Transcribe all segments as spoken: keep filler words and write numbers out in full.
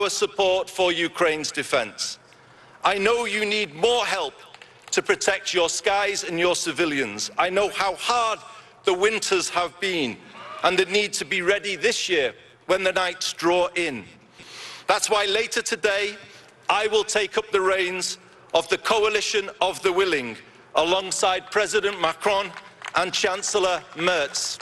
support for Ukraine's defence. I know you need more help to protect your skies and your civilians. I know how hard the winters have been and the need to be ready this year when the nights draw in. That's why later today I will take up the reins of the coalition of the willing alongside President Macron and Chancellor Merz.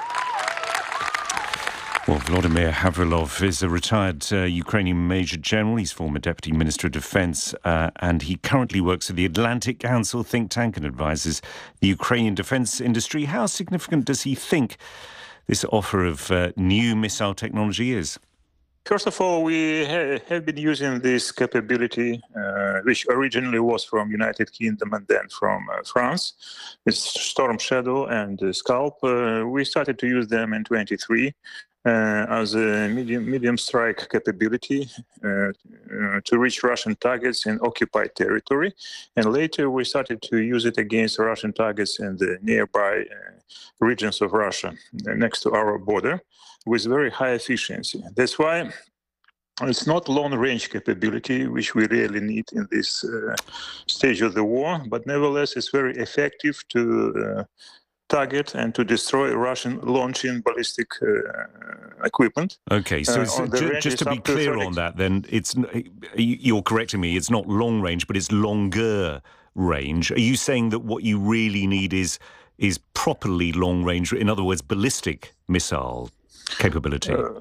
Well, Vladimir Havrilov is a retired uh, Ukrainian Major General. He's former Deputy Minister of Defence, uh, and he currently works at the Atlantic Council think tank and advises the Ukrainian defence industry. How significant does he think this offer of uh, new missile technology is? First of all, we ha- have been using this capability, uh, which originally was from United Kingdom and then from uh, France. It's Storm Shadow and uh, Scalp. Uh, we started to use them in twenty-three. Uh, as a medium, medium strike capability uh, uh, to reach Russian targets in occupied territory. And later we started to use it against Russian targets in the nearby uh, regions of Russia, uh, next to our border, with very high efficiency. That's why it's not long-range capability, which we really need in this uh, stage of the war, but nevertheless it's very effective to uh, target and to destroy Russian launching ballistic uh, equipment. Okay, so it's, uh, ju- just to be clear to on that, then, it's you're correcting me, it's not long range, but it's longer range. Are you saying that what you really need is is properly long range, in other words, ballistic missile capability? Uh,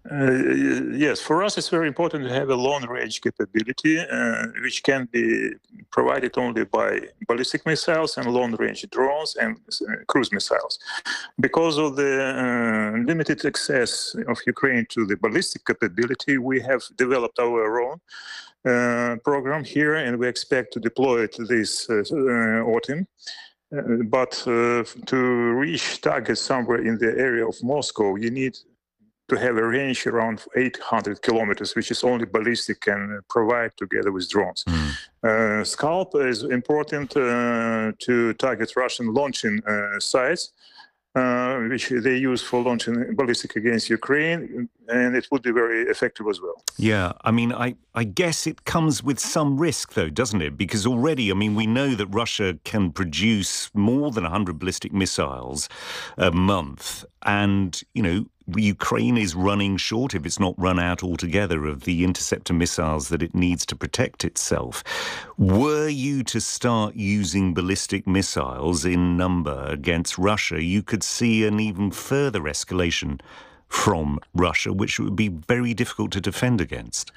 Uh, yes, for us it's very important to have a long-range capability, uh, which can be provided only by ballistic missiles and long-range drones and uh, cruise missiles. Because of the uh, limited access of Ukraine to the ballistic capability, we have developed our own uh, program here, and we expect to deploy it this uh, uh, autumn. Uh, but uh, to reach targets somewhere in the area of Moscow, you need to have a range around eight hundred kilometers, which is only ballistic can provide together with drones. Mm. Uh, Scalp is important uh, to target Russian launching uh, sites, uh, which they use for launching ballistic against Ukraine, and it would be very effective as well. Yeah, I mean, I, I guess it comes with some risk, though, doesn't it? Because already, I mean, we know that Russia can produce more than one hundred ballistic missiles a month, and, you know, Ukraine is running short, if it's not run out altogether, of the interceptor missiles that it needs to protect itself. Were you to start using ballistic missiles in number against Russia, you could see an even further escalation from Russia, which would be very difficult to defend against.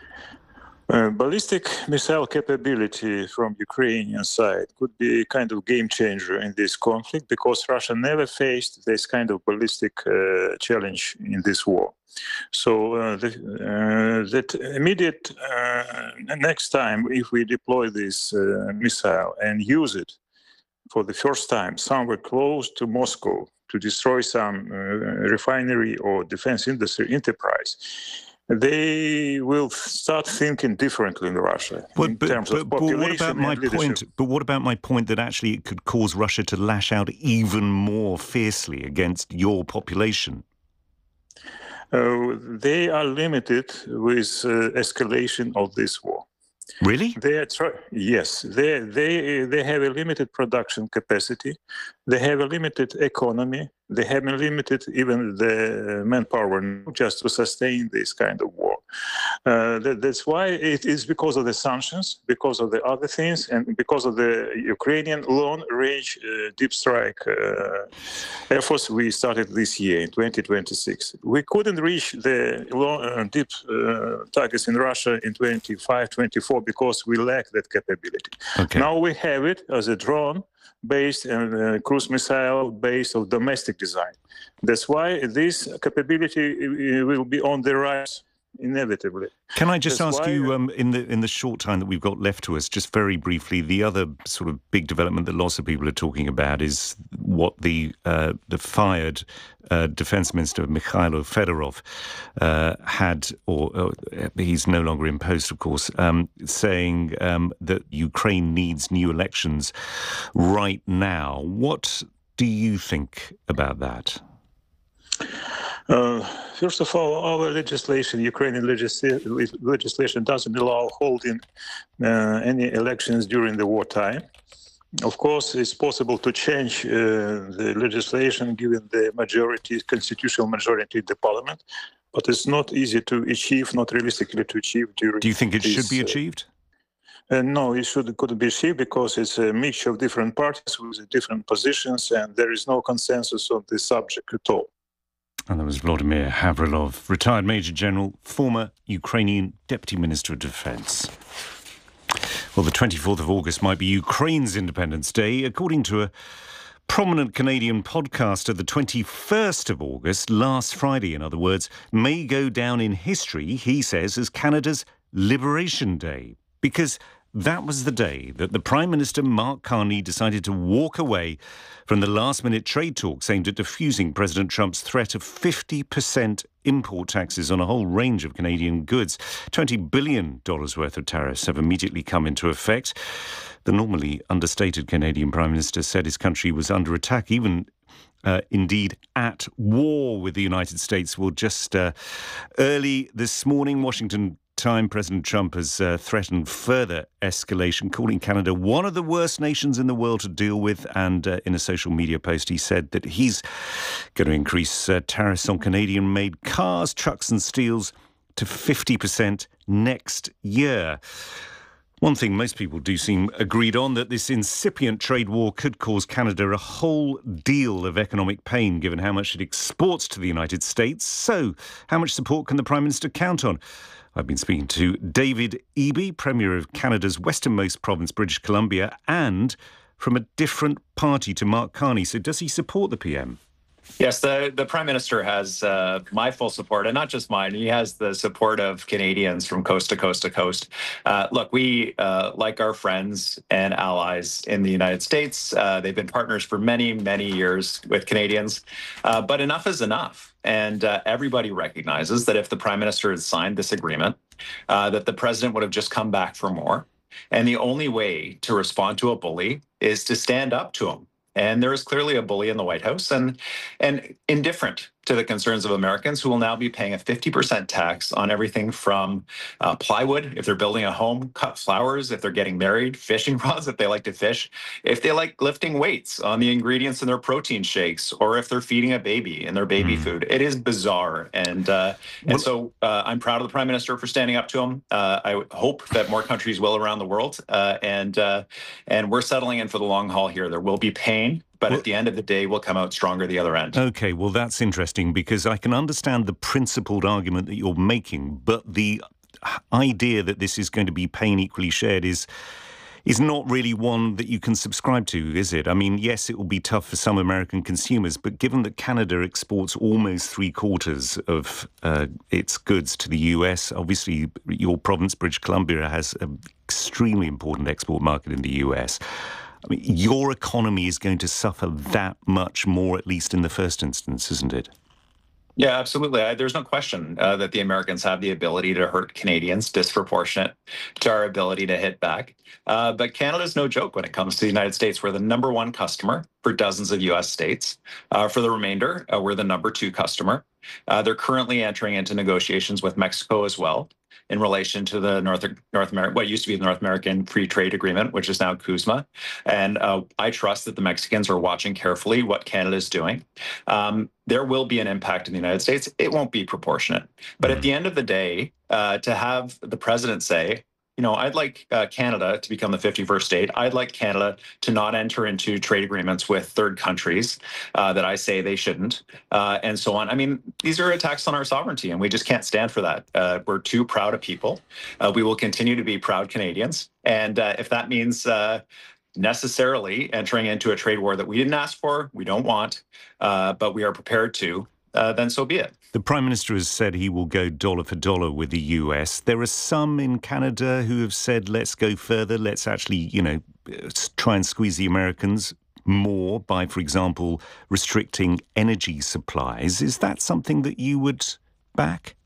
Uh, ballistic missile capability from Ukrainian side could be a kind of game changer in this conflict, because Russia never faced this kind of ballistic uh, challenge in this war. So uh, the, uh, that immediate uh, next time, if we deploy this uh, missile and use it for the first time somewhere close to Moscow to destroy some uh, refinery or defense industry enterprise, they will start thinking differently in Russia but, in but, terms but, of population but what about my and leadership. point? But what about my point that actually it could cause Russia to lash out even more fiercely against your population? Uh, they are limited with uh, escalation of this war. Really? They are try- yes, they they they have a limited production capacity. They have a limited economy. They have a limited even the manpower just to sustain this kind of war. Uh, that, that's why it is because of the sanctions, because of the other things, and because of the Ukrainian long-range uh, deep strike uh, efforts we started this year in twenty twenty-six. We couldn't reach the long, uh, deep uh, targets in Russia in twenty-five, twenty-four because we lack that capability. Okay. Now we have it as a drone based and uh, cruise missile based on domestic design. That's why this capability will be on the rise inevitably. Can I just That's ask why, you, um, in the in the short time that we've got left to us, just very briefly, the other sort of big development that lots of people are talking about is what the uh, the fired uh, Defense Minister Mikhailo Fedorov uh, had, or uh, he's no longer in post, of course, um, saying um, that Ukraine needs new elections right now. What do you think about that? Uh, first of all, our legislation, Ukrainian legisla- legislation, doesn't allow holding uh, any elections during the wartime. Of course, it's possible to change uh, the legislation given the majority, constitutional majority in the parliament, but it's not easy to achieve, not realistically to achieve during. Do you think it this, should be uh, achieved? Uh, no, it should, couldn't be achieved because it's a mixture of different parties with different positions, and there is no consensus on this subject at all. And that was Vladimir Havrilov, retired Major General, former Ukrainian Deputy Minister of Defence. Well, the twenty-fourth of August might be Ukraine's Independence Day. According to a prominent Canadian podcaster, the twenty-first of August, last Friday in other words, may go down in history, he says, as Canada's Liberation Day. Because that was the day that the Prime Minister, Mark Carney, decided to walk away from the last-minute trade talks aimed at defusing President Trump's threat of fifty percent import taxes on a whole range of Canadian goods. twenty billion dollars worth of tariffs have immediately come into effect. The normally understated Canadian Prime Minister said his country was under attack, even Uh, indeed at war with the United States. Well, just uh, early this morning, Washington time, President Trump has uh, threatened further escalation, calling Canada one of the worst nations in the world to deal with. And uh, in a social media post, he said that he's going to increase uh, tariffs on Canadian-made cars, trucks and steels to fifty percent next year. One thing most people do seem agreed on, that this incipient trade war could cause Canada a whole deal of economic pain, given how much it exports to the United States. So, how much support can the Prime Minister count on? I've been speaking to David Eby, Premier of Canada's westernmost province, British Columbia, and from a different party to Mark Carney. So does he support the P M? Yes, the, the Prime Minister has uh, my full support, and not just mine. He has the support of Canadians from coast to coast to coast. Uh, look, we, uh, like our friends and allies in the United States, uh, they've been partners for many, many years with Canadians. Uh, but enough is enough. And uh, everybody recognizes that if the Prime Minister had signed this agreement, uh, that the President would have just come back for more. And the only way to respond to a bully is to stand up to him. And there is clearly a bully in the White House and, and indifferent to the concerns of Americans who will now be paying a fifty percent tax on everything from uh, plywood, if they're building a home, cut flowers, if they're getting married, fishing rods, if they like to fish, if they like lifting weights on the ingredients in their protein shakes, or if they're feeding a baby in their baby mm. food. It is bizarre. And uh, and well, so uh, I'm proud of the Prime Minister for standing up to him. Uh, I hope that more countries will around the world. Uh, and, uh, and we're settling in for the long haul here. There will be pain. But well, at the end of the day, we'll come out stronger the other end. OK, well, that's interesting, because I can understand the principled argument that you're making, but the idea that this is going to be pain equally shared is is not really one that you can subscribe to, is it? I mean, yes, it will be tough for some American consumers, but given that Canada exports almost three quarters of uh, its goods to the U S, obviously your province, British Columbia, has an extremely important export market in the U S. I mean, your economy is going to suffer that much more, at least in the first instance, isn't it? Yeah, absolutely. I, there's no question uh, that the Americans have the ability to hurt Canadians disproportionate to our ability to hit back. Uh, but Canada's no joke when it comes to the United States. We're the number one customer for dozens of U S states. Uh, for the remainder, uh, we're the number two customer. Uh, they're currently entering into negotiations with Mexico as well in relation to the North North American, what used to be the North American Free Trade Agreement, which is now CUSMA. And uh, I trust that the Mexicans are watching carefully what Canada is doing. Um, there will be an impact in the United States. It won't be proportionate. But at the end of the day, uh, to have the president say, you know, I'd like uh, Canada to become the fifty-first state. I'd like Canada to not enter into trade agreements with third countries uh, that I say they shouldn't, uh, and so on. I mean, these are attacks on our sovereignty, and we just can't stand for that. Uh, we're too proud of people. Uh, we will continue to be proud Canadians. And uh, if that means uh, necessarily entering into a trade war that we didn't ask for, we don't want, uh, but we are prepared to, uh, then so be it. The Prime Minister has said he will go dollar for dollar with the U S. There are some in Canada who have said, let's go further. Let's actually, you know, try and squeeze the Americans more by, for example, restricting energy supplies. Is that something that you would back?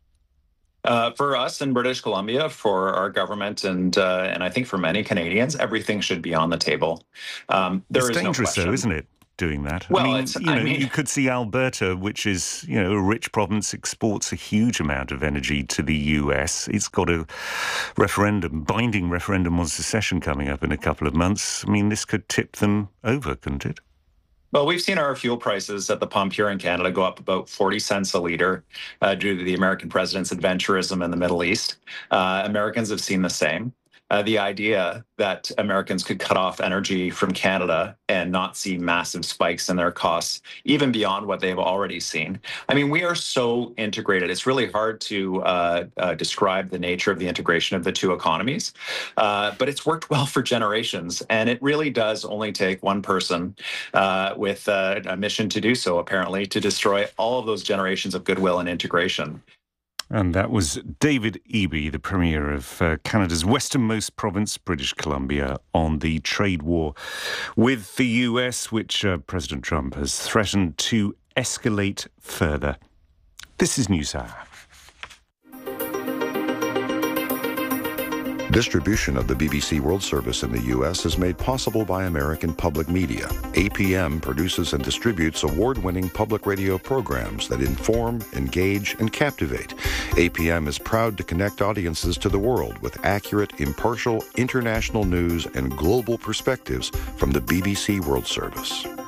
Uh, for us in British Columbia, for our government, and uh, and I think for many Canadians, everything should be on the table. Um, there it's is dangerous, no question. though, isn't it? doing that. Well, I mean, it's, you know, I mean, you could see Alberta, which is, you know, a rich province, exports a huge amount of energy to the U S. It's got a referendum, binding referendum on secession coming up in a couple of months. I mean, this could tip them over, couldn't it? Well, we've seen our fuel prices at the pump here in Canada go up about forty cents a litre uh, due to the American president's adventurism in the Middle East. Uh, Americans have seen the same. Uh, the idea that Americans could cut off energy from Canada and not see massive spikes in their costs, even beyond what they've already seen. I mean, we are so integrated. It's really hard to uh, uh, describe the nature of the integration of the two economies, uh, but it's worked well for generations. And it really does only take one person uh, with uh, a mission to do so, apparently, to destroy all of those generations of goodwill and integration. And that was David Eby, the Premier of uh, Canada's westernmost province, British Columbia, on the trade war with the U S, which uh, President Trump has threatened to escalate further. This is NewsHour. Distribution of the B B C World Service in the U S is made possible by American Public Media. A P M produces and distributes award-winning public radio programs that inform, engage, and captivate. A P M is proud to connect audiences to the world with accurate, impartial, international news and global perspectives from the B B C World Service.